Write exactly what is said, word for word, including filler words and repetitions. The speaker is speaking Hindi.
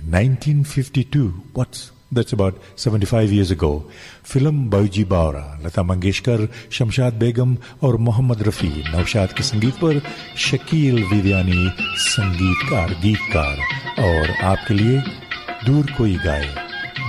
nineteen fifty-two, what's that's about seventy-five years ago, film बाऊजी बावरा, लता मंगेशकर, शमशाद बेगम और मोहम्मद रफ़ी नौशाद के संगीत पर शकील विद्यानी संगीतकार गीतकार, और आपके लिए दूर कोई गाए।